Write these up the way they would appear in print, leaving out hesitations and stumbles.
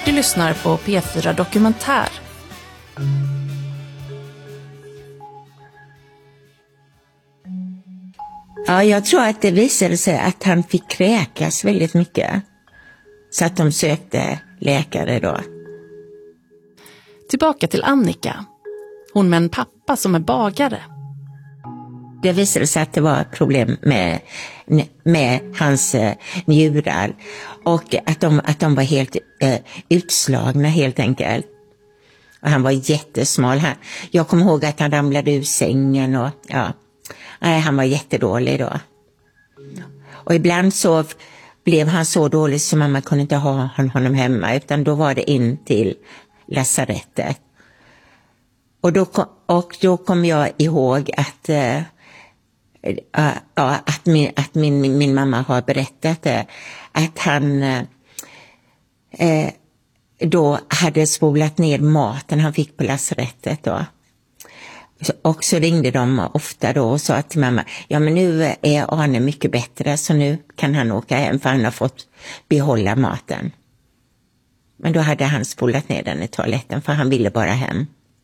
Du lyssnar på P4 Dokumentär. Ja, jag tror att det visade sig att han fick kräkas väldigt mycket. Så att de sökte läkare då. Tillbaka till Annika. Hon med en pappa som är bagare. Det visade sig att det var problem med hans njurar. Och att de var helt utslagna helt enkelt. Och han var jättesmal. Jag kommer ihåg att han ramlade ur sängen och ja. Nej, han var jättedålig då. Och ibland så blev han så dålig så mamma kunde inte ha honom hemma. Utan då var det in till lasarettet. Och då kom jag ihåg att min mamma har berättat det. Att han då hade spolat ner maten han fick på lasarettet då. Och så ringde de ofta då och sa till mamma, ja men nu är Arne mycket bättre så nu kan han åka hem för han har fått behålla maten. Men då hade han spolat ner den i toaletten för han ville bara hem.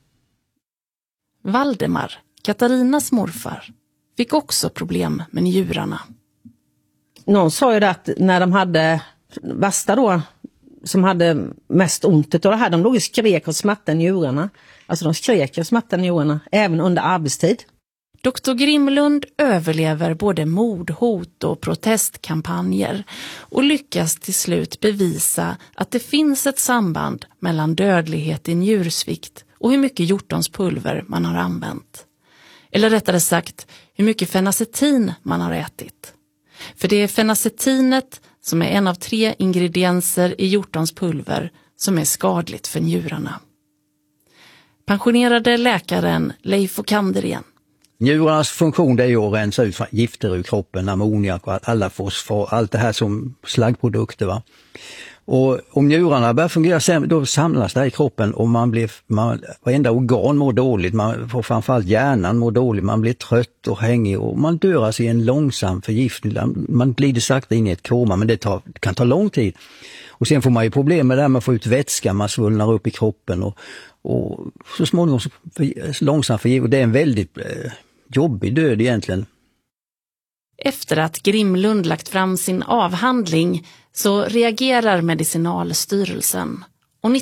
Valdemar, Katarinas morfar, fick också problem med njurarna. Någon sa ju det att när de hade värsta då, som hade mest ont av det här, de låg och skrek och smattade njurarna. Alltså de skrek och smattade njurarna, även under arbetstid. Dr. Grimlund överlever både mordhot och protestkampanjer och lyckas till slut bevisa att det finns ett samband mellan dödlighet i njursvikt och hur mycket hjortonspulver man har använt. Eller rättare sagt, hur mycket fenacetin man har ätit. För det är fenacetinet som är en av 3 ingredienser i hjortonspulver som är skadligt för njurarna. Pensionerade läkaren Leif Okander igen. Njurarnas funktion det är ju att rensa ut gifter ur kroppen, ammoniak och alla fosfor, allt det här som slaggprodukter va. Och om njurarna börjar fungera sämre, då samlas det här i kroppen och varenda organ mår dåligt, man får framförallt hjärnan mår dåligt, man blir trött och hängig och man dör alltså i en långsam förgiftning, man glider sakta in i ett koma men det kan ta lång tid. Och sen får man ju problem med det här med att få ut vätska, man svullnar upp i kroppen och så småningom så långsamt förgiftning och det är en väldigt jobbig död egentligen. Efter att Grimlund lagt fram sin avhandling så reagerar Medicinalstyrelsen och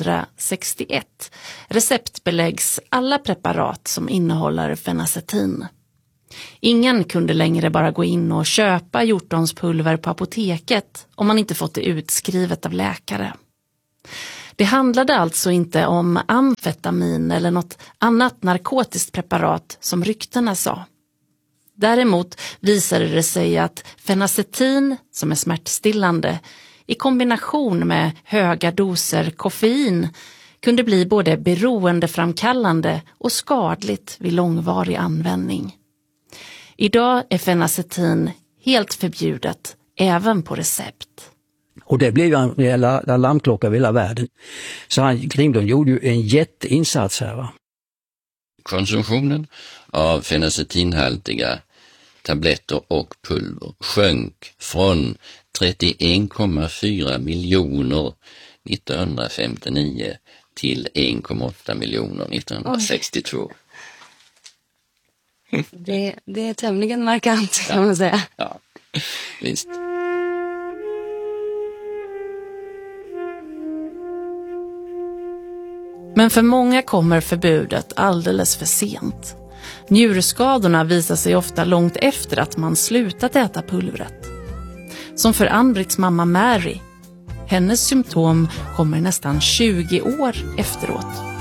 1961 receptbeläggs alla preparat som innehåller fenacetin. Ingen kunde längre bara gå in och köpa hjortonspulver på apoteket om man inte fått det utskrivet av läkare. Det handlade alltså inte om amfetamin eller något annat narkotiskt preparat som ryktena sa. Däremot visade det sig att fenacetin, som är smärtstillande, i kombination med höga doser koffein kunde bli både beroendeframkallande och skadligt vid långvarig användning. Idag är fenacetin helt förbjudet, även på recept. Och det blev en rejäl alarmklocka över hela världen. Så Grimlund gjorde ju en jätteinsats här va. Konsumtionen av fenacetinhaltiga tabletter och pulver sjönk från 31,4 miljoner 1959 till 1,8 miljoner 1962. Det är tämligen markant kan man säga. Ja, visst. Men för många kommer förbudet alldeles för sent. Njurskadorna visar sig ofta långt efter att man slutat äta pulvret. Som för Ann-Britts mamma Mary. Hennes symptom kommer nästan 20 år efteråt.